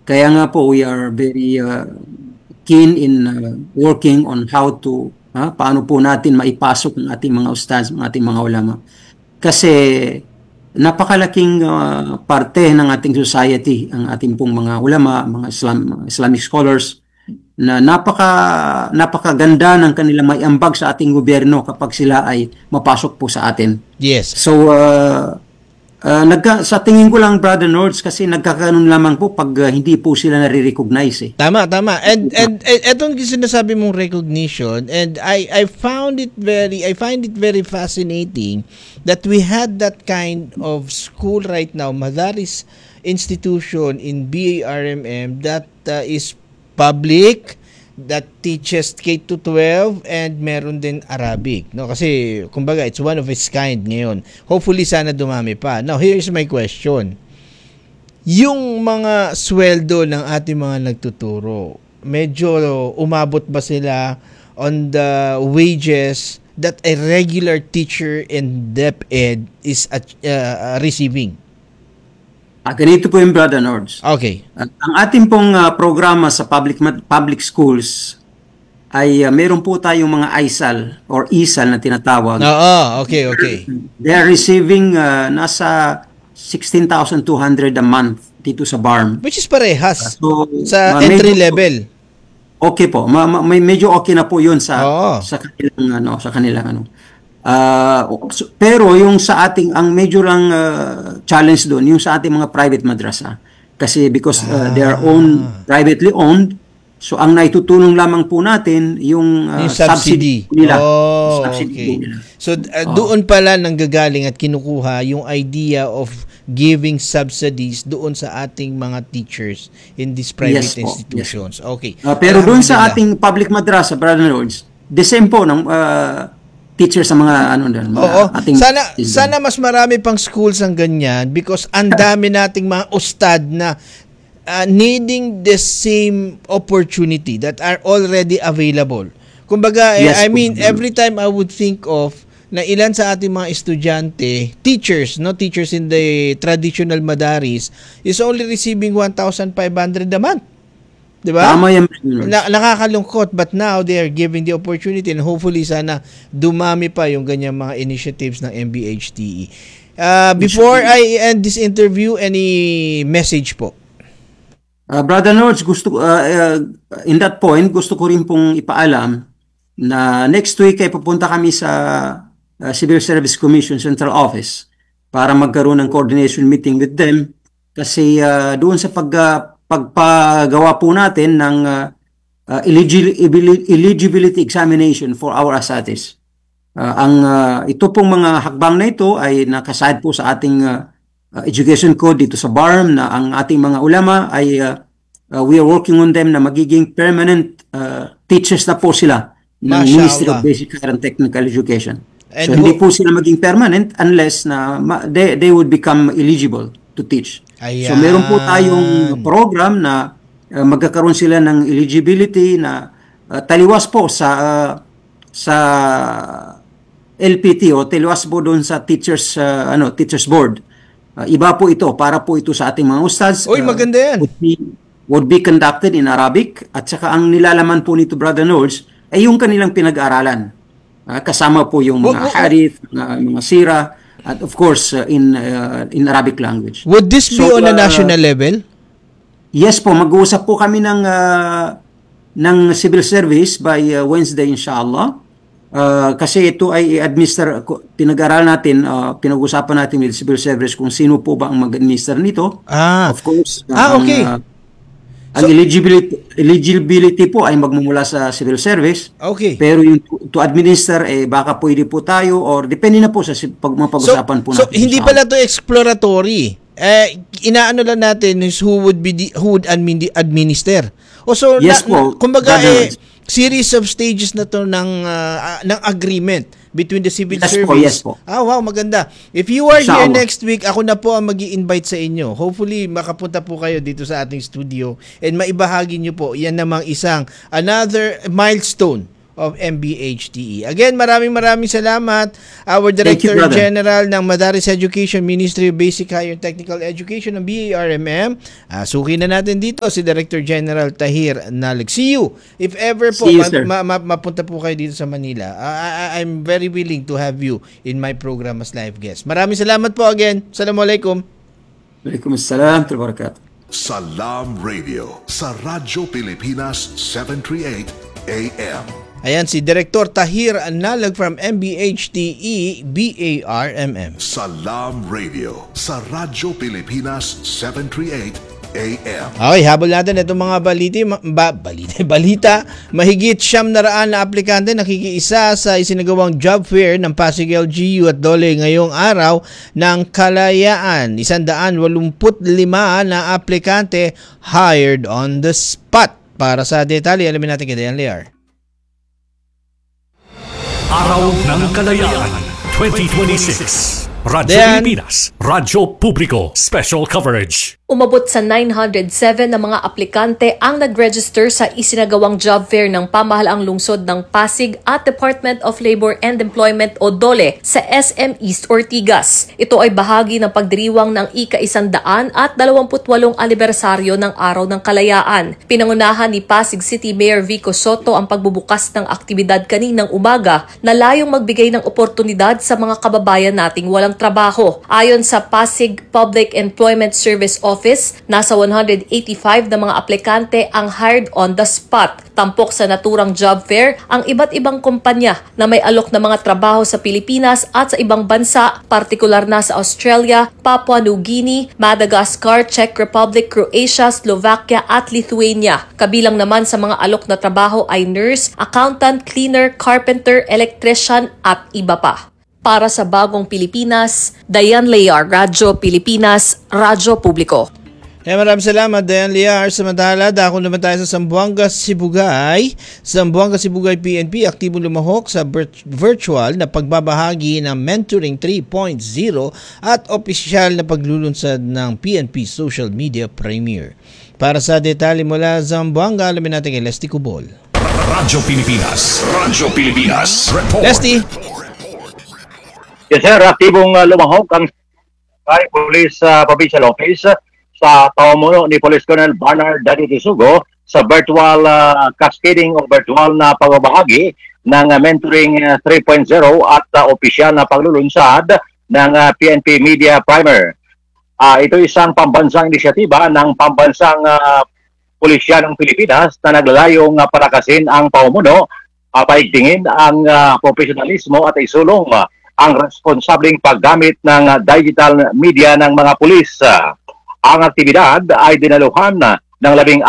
Kaya nga po, we are very keen in working on how to, paano po natin maipasok ang ating mga ustads, ang ating mga ulama. Kasi napakalaking parte ng ating society, ang ating pong mga ulama, mga Islamic scholars, na napakaganda ng kanilang maiambag sa ating gobyerno kapag sila ay mapasok po sa atin. Yes. So, sa tingin ko lang, Brother Nords, kasi nagkakaroon lamang po pag hindi po sila nare-recognize eh. Tama. And etong sinasabi mong recognition, and I find it very fascinating that we had that kind of school right now, Madaris institution in BARMM that is public, that teaches K-12 and meron din Arabic, no? Kasi kumbaga it's one of its kind ngayon. Hopefully sana dumami pa. Now here's my question. Yung mga sweldo ng ating mga nagtuturo, medyo umabot ba sila on the wages that a regular teacher in DepEd is receiving? Ganito po yung Brother Nords. Okay. Ang ating pong programa sa public schools ay meron po tayong mga ISAL or ISAL na tinatawag. Okay. They are receiving nasa 16,200 a month dito sa BARM. Which is parehas So, sa entry level. Okay po. Medyo okay na po 'yun sa kanilang pero yung sa ating ang major lang challenge doon yung sa ating mga private madrasa kasi because they are privately owned, so ang naitutulong lamang po natin yung subsidy nila. Okay. So doon pala nanggagaling at kinukuha yung idea of giving subsidies doon sa ating mga teachers in these private institutions. Yes. Okay. Pero doon sa ating public madrasa, Brother Lords, the same po ng teachers sa mga ating sana mas marami pang schools ang ganyan because ang dami nating mga ustad na needing the same opportunity that are already available. Kumbaga, every time I would think of na ilan sa ating mga estudyante, teachers in the traditional madaris is only receiving 1,500 a month. Diba? Tama yan. Nakakalungkot, but now they are giving the opportunity and hopefully sana dumami pa yung ganyang mga initiatives ng MBHTE. Before I end this interview, any message po? Brother Nords, in that point, gusto ko rin pong ipaalam na next week ay pupunta kami sa Civil Service Commission Central Office para magkaroon ng coordination meeting with them kasi doon sa pagpagawa po natin ng eligibility examination for our asatis. Ito pong mga hakbang na ito ay nakaside po sa ating education code dito sa BARM na ang ating mga ulama ay we are working on them na magiging permanent teachers na po sila ng Ministry of Basic Higher and Technical Education. And so hindi po sila maging permanent unless na they would become eligible to teach. Ayan. So meron po tayong program na magkakaroon sila ng eligibility na taliwas po sa LPT o taliwas po doon sa teachers board. Iba po ito para po ito sa ating mga ustads. Maganda yan. Would be conducted in Arabic at saka ang nilalaman po nito Brother Nords ay yung kanilang pinag-aralan. Kasama po yung mga hadith, mga sira, at of course in Arabic language. Would this be on a national level? Yes po, mag-uusap po kami ng civil service by Wednesday inshallah. Kasi ito ay pinag-aralan natin, pinag-usapan natin with civil service kung sino po ba ang mag-administer nito. Of course. Okay. Ang eligibility po ay magmumula sa civil service. Okay. Pero yung to administer, baka pwede po tayo or depende na po sa pag-usapan po natin. So, hindi pala to exploratory. Inaano lang natin is who would administer. Yes po. Kumbaga, series of stages na to ng agreement between the civil service. Yes po. Wow, maganda. If you are here next week, ako na po ang mag-i-invite sa inyo. Hopefully, makapunta po kayo dito sa ating studio and maibahagi nyo po yan namang another milestone of MBHTE. Again, maraming salamat, our Thank you, Director brother. General ng Madaris Education, Ministry of Basic Higher and Technical Education ng BARMM. Suki na natin dito si Director General Tahir Nalig. See you. If ever po See you, sir. mapunta po kayo dito sa Manila, I'm very willing to have you in my program as live guest. Maraming salamat po again. Assalamualaikum. Waalaikumsalam warahmatullahi wabarakatuh. Salam Radio sa Radyo Pilipinas 738 AM. Ayan si Director Tahir Nalag from MBHTE BARMM. Salam Radio sa Radyo Pilipinas 738 AM. Okay, habol natin itong mga balita. Mahigit 700 na aplikante nakikiisa sa isinagawang job fair ng Pasig LGU at Dole ngayong araw ng Kalayaan. 185 na aplikante hired on the spot. Para sa detalye, alamin natin kay Dayan Lear. Araw ng Kalayaan 2026. Radyo Dayan. Pilipinas, Radyo Publiko, Special Coverage. Umabot sa 907 na mga aplikante ang nag-register sa isinagawang job fair ng pamahalaang lungsod ng Pasig at Department of Labor and Employment o DOLE sa SM East Ortigas. Ito ay bahagi ng pagdiriwang ng ika-128 anibersaryo ng Araw ng Kalayaan. Pinangunahan ni Pasig City Mayor Vico Soto ang pagbubukas ng aktibidad kaninang umaga na layong magbigay ng oportunidad sa mga kababayan nating walang trabaho. Ayon sa Pasig Public Employment Service Office, nasa 185 na mga aplikante ang hired on the spot. Tampok sa naturang job fair ang iba't ibang kumpanya na may alok na mga trabaho sa Pilipinas at sa ibang bansa, partikular na sa Australia, Papua New Guinea, Madagascar, Czech Republic, Croatia, Slovakia at Lithuania. Kabilang naman sa mga alok na trabaho ay nurse, accountant, cleaner, carpenter, electrician at iba pa. Para sa Bagong Pilipinas, Dayan Lear, Radyo Pilipinas, Radyo Publiko. Maraming salamat, Dayan Liar. Samantala, dako naman tayo sa Zamboanga, Sibugay. Zamboanga, Sibugay PNP, aktibo lumahok sa virtual na pagbabahagi ng Mentoring 3.0 at opisyal na paglulunsad ng PNP Social Media Premier. Para sa detalye mula Zamboanga, alamin natin kay Leslie Cubol. Radyo Pilipinas, Radyo Pilipinas, Report. Leslie. Yes sir, aktibong lumahok ang Police Provincial Office sa pamumuno ni Police Colonel Bernard Daddy Tisugo sa virtual cascading o virtual na pagbabahagi ng Mentoring 3.0 at opisyal na paglulunsad ng PNP Media Primer. Ito isang pambansang inisyatiba ng pambansang pulisya ng Pilipinas na naglalayong palakasin ang pamumuno, paigtingin ang profesionalismo at isulong ang responsableng paggamit ng digital media ng mga pulis. Ang aktibidad ay dinaluhan ng 16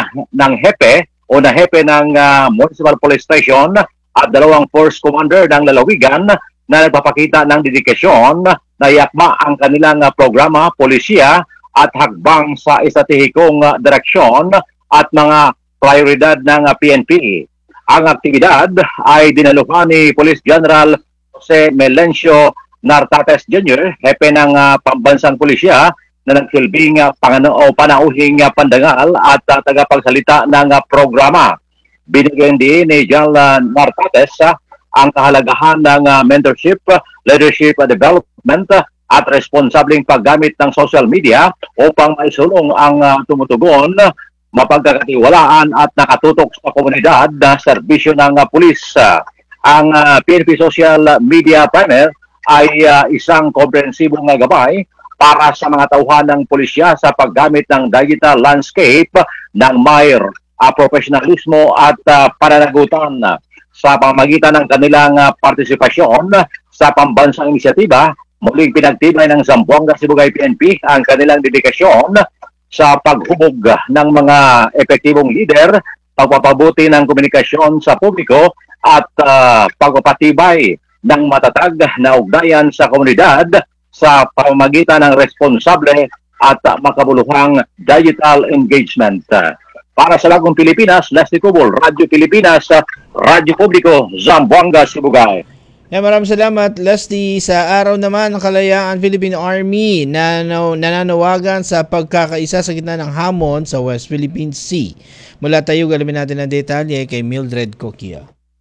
ng hepe o na hepe ng Municipal Police Station at 2 Force Commander ng lalawigan na nagpapakita ng dedikasyon na iakma ang kanilang programa, polisiya at hakbang sa estratehikong direksyon at mga prioridad ng PNP. Ang aktibidad ay dinaluhan ni Police General Jose Melencio Nartates Jr., hepe ng pambansang pulisya na nagsilbing panauhing pandangal at tagapagsalita ng programa. Binigyan din ni General Nartates ang kahalagahan ng mentorship, leadership development at responsableng paggamit ng social media upang maisulong ang tumutugon, mapagkakatiwalaan at nakatutok sa komunidad na serbisyo ng pulis. Ang PNP Social Media Primer ay isang komprehensibong gabay para sa mga tauhan ng pulisya sa paggamit ng digital landscape ng may profesionalismo at pananagutan sa pamamagitan ng kanilang partisipasyon sa pambansang inisyatiba. Muling pinagtibay ng Zamboanga Sibugay PNP ang kanilang dedikasyon sa paghubog ng mga epektibong lider, pagpapabuti ng komunikasyon sa publiko at pagpapatibay ng matatag na ugnayan sa komunidad sa pamamagitan ng responsable at makabuluhang digital engagement. Para sa Bagong Pilipinas, Leslie Cubol, Radyo Pilipinas, Radyo Publiko, Zamboanga, Sibugay. Maraming salamat, Leslie. Sa araw naman ng Kalayaan, Philippine Army na nananawagan sa pagkakaisa sa gitna ng hamon sa West Philippine Sea. Mula tayo, alamin natin ang detalye kay Mildred Coquia.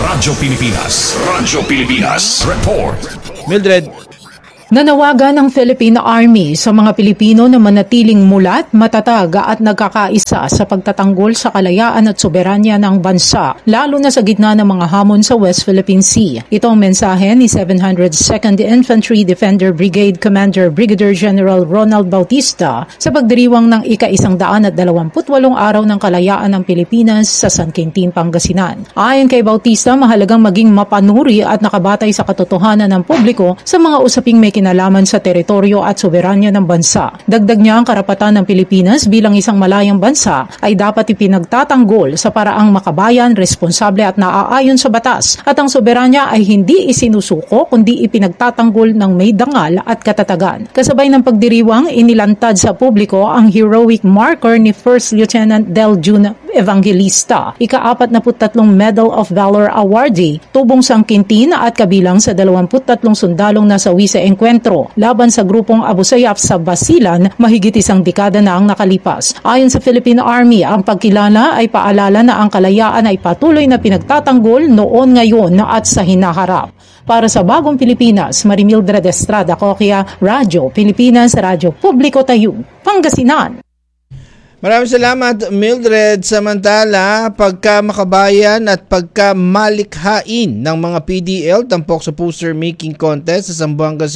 Radyo Pilipinas. Radyo Pilipinas. Report. Mildred, Nanawagan ng Philippine Army sa mga Pilipino na manatiling mulat, matatag at nagkakaisa sa pagtatanggol sa kalayaan at soberanya ng bansa, lalo na sa gitna ng mga hamon sa West Philippine Sea. Ito ang mensahe ni 702nd Infantry Defender Brigade Commander Brigadier General Ronald Bautista sa pagdiriwang ng ika-128 araw ng kalayaan ng Pilipinas sa San Quintin, Pangasinan. Ayon kay Bautista, mahalagang maging mapanuri at nakabatay sa katotohanan ng publiko sa mga usaping may kinalaman sa teritoryo at soberanya ng bansa. Dagdag niya, ang karapatan ng Pilipinas bilang isang malayang bansa ay dapat ipinagtatanggol sa paraang makabayan, responsable at naaayon sa batas, at ang soberanya ay hindi isinusuko kundi ipinagtatanggol ng may dangal at katatagan. Kasabay ng pagdiriwang, inilantad sa publiko ang heroic marker ni First Lieutenant Del June Evangelista, ika-43 Medal of Valor awardee, tubong San Quintin at kabilang sa 23 sundalong nasawi sa engkwentro laban sa grupong Abu Sayyaf sa Basilan mahigit isang dekada na ang nakalipas. Ayon sa Philippine Army, ang pagkilala ay paalala na ang kalayaan ay patuloy na pinagtatanggol noon, ngayon at sa hinaharap. Para sa Bagong Pilipinas, Marimildred Estrada Coquia, Radyo Pilipinas, Radyo Publiko Tayug, Pangasinan. maraming salamat, Mildred. Samantala, pagka makabayan at pagka malikhain ng mga PDL tampok sa poster making contest sa Zamboanga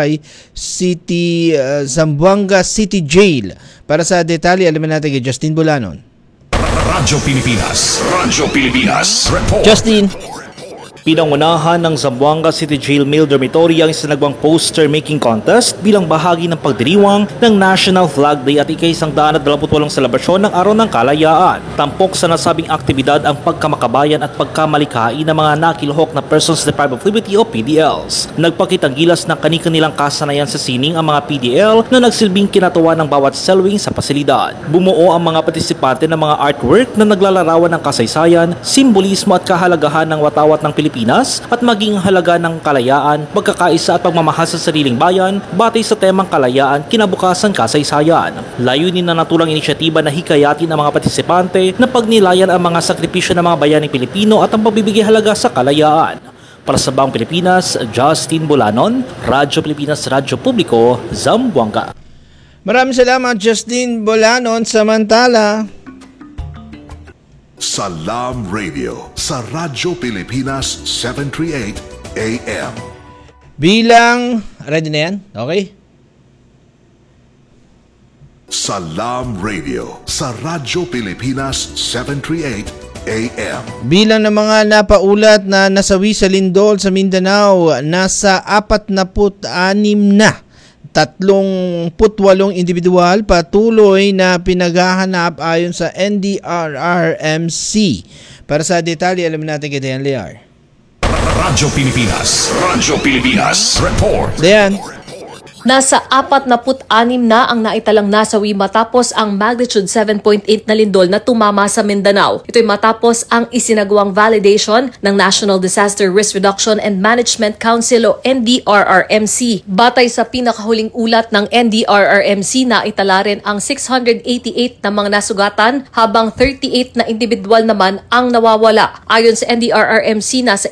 City Jail. Para sa detalye, alamin natin kay Justin Bulanon. Radyo Pilipinas. Radyo Pilipinas. Report. Justin. Pinangunahan ng Zamboanga City Jail Male Dormitory ang isinagawang poster making contest bilang bahagi ng pagdiriwang ng National Flag Day at ika-128 selebrasyon ng Araw ng Kalayaan. Tampok sa nasabing aktibidad ang pagkamakabayan at pagkamalikhain ng mga nakilahok na Persons Deprived of Liberty o PDLs. Nagpakitang gilas ng kani-kanilang kasanayan sa sining ang mga PDL na nagsilbing kinatawa ng bawat cellwing sa pasilidad. Bumuo ang mga partisipante ng mga artwork na naglalarawan ng kasaysayan, simbolismo at kahalagahan ng watawat ng Pilipinas at maging halaga ng kalayaan, pagkakaisa at pagmamahal sa sariling bayan batay sa temang kalayaan, kinabukasan, kasaysayan. Layunin na natulang inisyatiba na hikayatin ang mga partisipante na pagnilayan ang mga sakripisyo ng mga bayaning Pilipino at ang pagbibigay halaga sa kalayaan. Para sa Bagong Pilipinas, Justin Bulanon, Radyo Pilipinas, Radyo Publiko, Zamboanga. Maraming salamat, Justin Bulanon. Samantala, Salam Radio sa Radyo Pilipinas 738 AM. bilang... Ready na yan? Okay? Salam Radio sa Radyo Pilipinas 738 AM. Bilang ng mga napaulat na nasawi sa lindol sa Mindanao, nasa 46 na. 38 individual patuloy na pinaghahanap ayon sa NDRRMC. Para sa detalye, alamin natin kay Dayan Lear. Radyo Pilipinas. Radyo Pilipinas. Report. Dayan. Nasa 46 na ang naitalang nasawi matapos ang magnitude 7.8 na lindol na tumama sa Mindanao. Ito'y matapos ang isinagawang validation ng National Disaster Risk Reduction and Management Council o NDRRMC. Batay sa pinakahuling ulat ng NDRRMC, naitala rin ang 688 na mga nasugatan habang 38 na individual naman ang nawawala. Ayon sa NDRRMC, nasa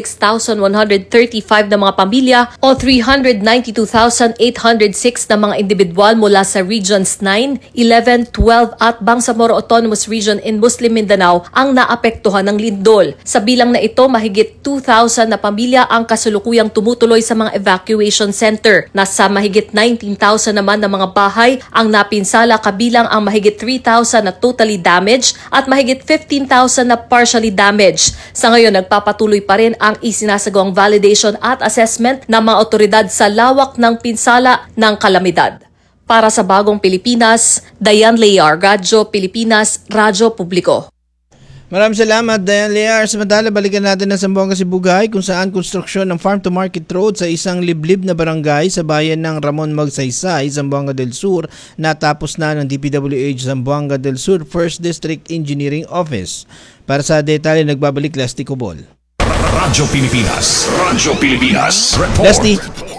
86,135 na mga pamilya o 392,806 na mga individual mula sa Regions 9, 11, 12 at Bangsamoro Autonomous Region in Muslim Mindanao ang naapektuhan ng lindol. Sa bilang na ito, mahigit 2,000 na pamilya ang kasulukuyang tumutuloy sa mga evacuation center. Nasa mahigit 19,000 naman na mga bahay ang napinsala, kabilang ang mahigit 3,000 na totally damaged at mahigit 15,000 na partially damaged. Sa ngayon, nagpapatuloy pa rin ang isinasagawang validation at assessment ng mga otoridad sa lawak ng pinsala ng kalamidad. Para sa Bagong Pilipinas, Dayan Lear, Radyo Pilipinas, Radyo Publiko. Maraming salamat, Dayan Lear. Samantala, balikan natin ng Zamboanga Sibugay kung saan konstruksyon ng Farm to Market Road sa isang liblib na barangay sa bayan ng Ramon Magsaysay, Zamboanga del Sur, natapos na ng DPWH Zamboanga del Sur 1st District Engineering Office. Para sa detalye, nagbabalik Leslie Cobol. Radyo Pilipinas. Radyo Pilipinas. Report. Leslie.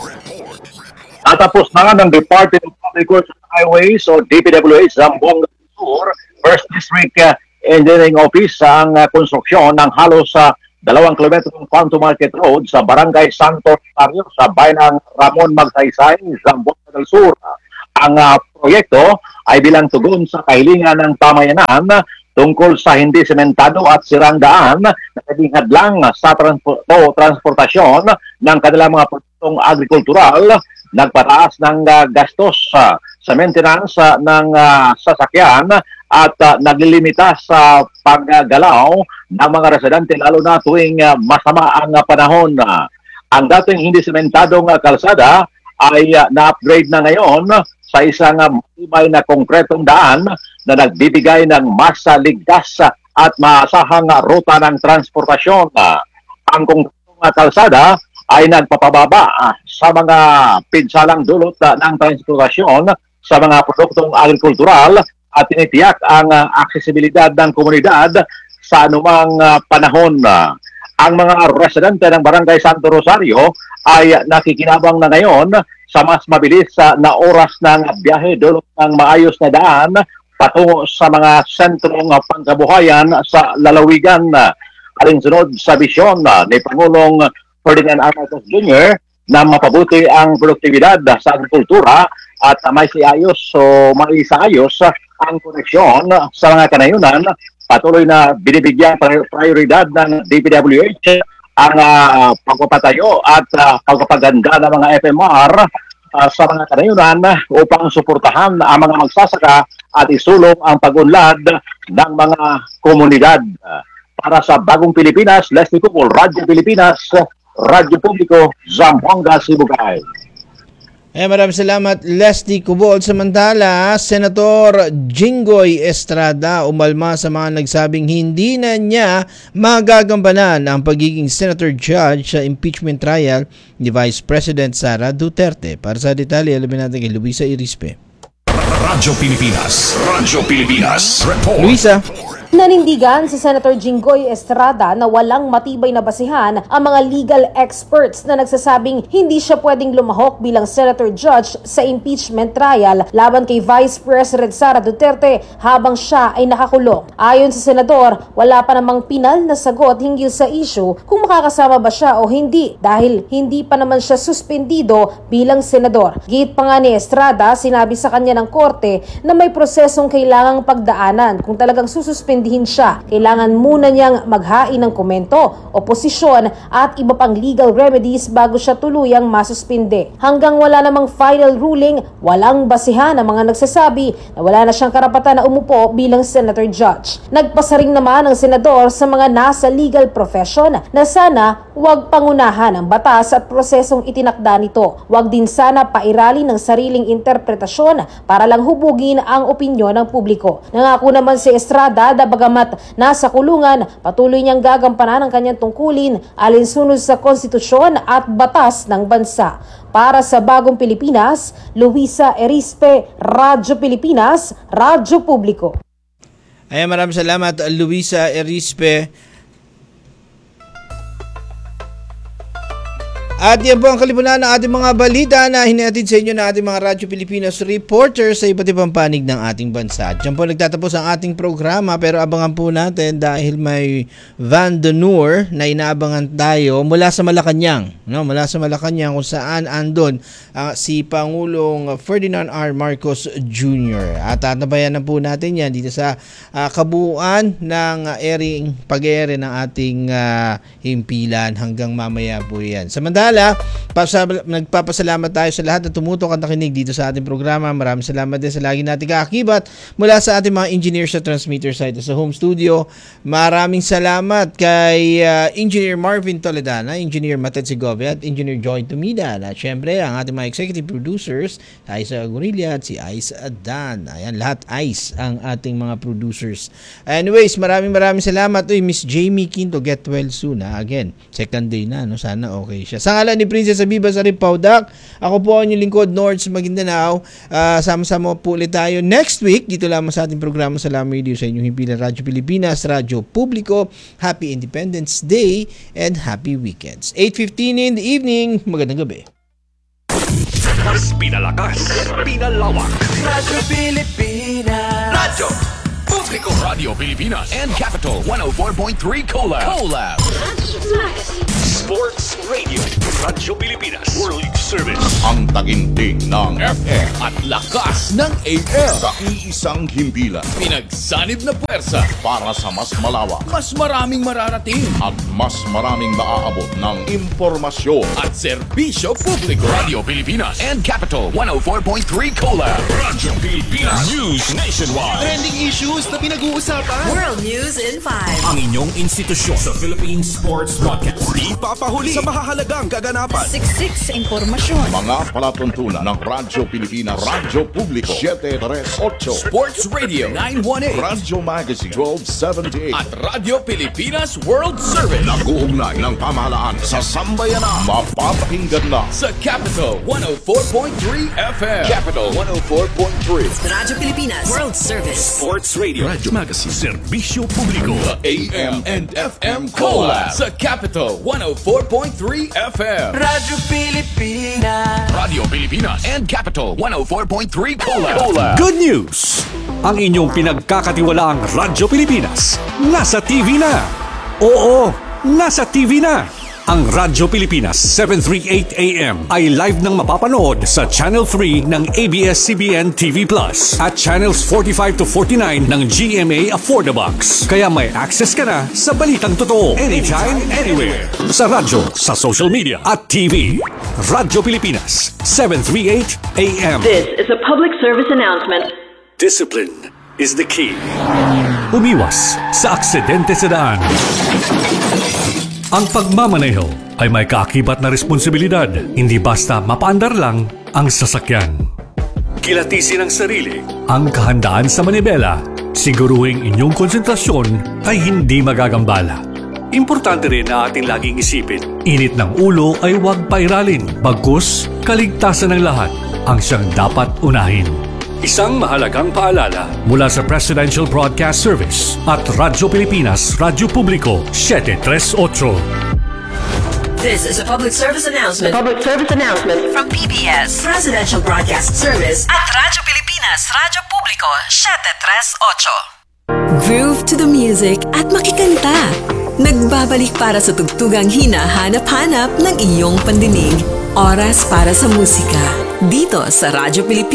Natapos na ng Department of Public Works and Highways o DPWH Zamboanga del Sur 1st District Engineering Office ang konstruksyon ng halos 2 kilometrong farm to market road sa Barangay Santo Rosario sa bayan ng Ramon Magsaysay, Zamboanga del Sur. Ang proyekto ay bilang tugon sa kahilingan ng pamayanan tungkol sa hindi sementado at sirang daan na naging hadlang sa transportasyon ng kanilang mga produktong agrikultural, nagpataas ng gastos sa maintenance ng sasakyan at naglilimita sa paggalaw ng mga residente lalo na tuwing masama ang panahon. Ang dating hindi sementadong kalsada ay na-upgrade na ngayon sa isang matibay na konkretong daan na nagbibigay ng mas ligtas at maasahang ruta ng transportasyon. Ang konkretong kalsada ay nagpapababa sa mga pinsalang dulot ng transportasyon sa mga produktong agrikultural at tinitiyak ang aksesibilidad ng komunidad sa anumang panahon. Ang mga residente ng Barangay Santo Rosario ay nakikinabang na ngayon sa mas mabilis na oras ng biyahe dulot ng maayos na daan patungo sa mga sentrong pangkabuhayan sa lalawigan. Alinsunod sa bisyon ni Pangulong Ferdinand R. Marcos Jr. na mapabuti ang produktibidad sa agrikultura at maisaayos ang koneksyon sa mga kanayunan, patuloy na binibigyan prioridad ng DPWH ang pagpapatayo at pagpapaganda ng mga FMR sa mga kanayunan upang suportahan ang mga magsasaka at isulong ang pag-unlad ng mga komunidad. Para sa Bagong Pilipinas, Leslie Cupol, Radyo Pilipinas, Radyo Publiko, Zamboanga, Sibugay. Maraming salamat, Leslie Cubol. Samantala, Senator Jinggoy Estrada umalma sa mga nagsabing hindi na niya magagampanan ang pagiging Senator Judge sa impeachment trial ni Vice President Sara Duterte. Para sa detalye, alamin natin kay Luisa Irispe. Radyo Pilipinas. Radyo Pilipinas. Report. Luisa. Nanindigan si Senator Jinggoy Estrada na walang matibay na basihan ang mga legal experts na nagsasabing hindi siya pwedeng lumahok bilang Senator Judge sa impeachment trial laban kay Vice President Sara Duterte habang siya ay nakakulong. Ayon sa Senador, wala pa namang pinal na sagot hinggil sa issue kung makakasama ba siya o hindi dahil hindi pa naman siya suspendido bilang senador. Gate pa nga ni Estrada, sinabi sa kanya ng korte na may prosesong kailangang pagdaanan kung talagang sususpendihin siya. Kailangan muna niyang maghain ng komento, oposisyon at iba pang legal remedies bago siya tuluyang masuspinde. Hanggang wala namang final ruling, walang basihan ang mga nagsasabi na wala na siyang karapatan na umupo bilang Senator Judge. Nagpasaring naman ang senador sa mga nasa legal profession na sana huwag pangunahan ang batas at prosesong itinakda nito. Huwag din sana pairali ng sariling interpretasyon para lang hubugin ang opinyon ng publiko. Nangako naman si Estrada na bagamat nasa kulungan, patuloy niyang gagampanan ang kanyang tungkulin alinsunod sa konstitusyon at batas ng bansa. Para sa Bagong Pilipinas, Luisa Erispe, Radyo Pilipinas, Radyo Publiko. Maraming salamat, Luisa Erispe. At yan po ang kalipunan ng ating mga balita na hinahatid sa inyo ng ating mga Radyo Pilipinas reporters sa iba't ibang panig ng ating bansa. Diyan po nagtatapos ang ating programa, pero abangan po natin dahil may Van de Noor na inaabangan tayo mula sa Malacanang. Mula sa Malacanang kung saan andon si Pangulong Ferdinand R. Marcos Jr. At tatabayan na po natin yan dito sa kabuuan ng pag-ere ng ating himpilan hanggang mamaya po yan. Samantala, nagpapasalamat tayo sa lahat na tumutok at nakinig dito sa ating programa. Maraming salamat din sa lagi nating kaakibat mula sa ating mga engineers sa transmitter site sa home studio. Maraming salamat kay Engineer Marvin Toledana, Engineer Matet Segovia at Engineer Joy Tumida. At syempre, ang ating mga executive producers, Aiza Gorilla at si Ice Adan. Ayan, lahat Ice ang ating mga producers. Anyways, maraming salamat. Miss Jamie Quinto, get well soon. Again, second day na. Sana okay siya. Sa ngalan ni Princess Abiba Sarip Paudak, ako po ang inyong lingkod, Nords Maguindanao. Sama-sama po ulit tayo next week dito lamang sa ating programa Salam Radio sa inyong himpilan Radyo Pilipinas, Radyo Publiko. Happy Independence Day and happy weekends. 8:15 in the evening. Magandang gabi. Mas pinalakas, pinalawak. Radyo Pilipinas. Radyo Publico Radio Pilipinas and Capital 104.3 Collab. Sports Radio. Radyo Pilipinas. World Service. Ang taginting ng FM at lakas ng AM. sa iisang himpilan Pinagsanib na puwersa. para sa mas malawak Mas maraming mararating. at mas maraming maaabot ng impormasyon. At serbisyo publiko. Radio Pilipinas and Capital 104.3 Collab. Radyo Pilipinas. News nationwide. Trending issues na pinag-uusapan. World News in 5. Ang inyong institusyon sa Philippine Sports Broadcast. Di papahuli sa mahahalagang kaganapan. Siksik sa impormasyon. Mga palatuntunan ng Radyo Pilipinas, Radyo Publiko 738, Sports Radio 918. Radyo Magazine 1278 At Radio Pilipinas World Service. Nag-uugnay ng pamahalaan sa sambayanan. Mapapakinggan na Sa Capital 104.3 FM. Capital 104.3. Radyo Pilipinas World Service. Sports Radio. Radyo Magazine. Serbisyo Publiko. AM and FM Collab. Sa Capital 104.3 FM. Radyo Pilipinas. Radio Pilipinas and Capital 104.3 Collab. Good news! Ang inyong pinagkakatiwalaang Radyo Pilipinas nasa TV na. Oo, nasa TV na. Ang Radyo Pilipinas 738 AM ay live nang mapapanood sa Channel 3 ng ABS-CBN TV Plus at Channels 45 to 49 ng GMA Affordabox. Kaya may access ka na sa balitang totoo anytime, anywhere. Sa radyo, sa social media at TV. Radyo Pilipinas 738 AM. This is a public service announcement. Discipline is the key. Umiwas sa aksidente sa daan. Ang pagmamaneho ay may kaakibat na responsibilidad, hindi basta mapaandar lang ang sasakyan. Kilatisin ang sarili, ang kahandaan sa manibela, siguruhing inyong konsentrasyon ay hindi magagambala. Importante rin na ating laging isipin, init ng ulo ay huwag pairalin, bagkus kaligtasan ng lahat ang siyang dapat unahin. Isang mahalagang paalala mula sa Presidential Broadcast Service at Radyo Pilipinas, Radyo Publiko 738. This is a public service announcement. Public service announcement From PBS, Presidential Broadcast Service at Radyo Pilipinas, Radyo Publiko 738. Groove to the music at makikanta. Nagbabalik para sa tugtugang hinahanap-hanap ng iyong pandinig. Oras para sa musika. Dito sa Radyo Pilipinas.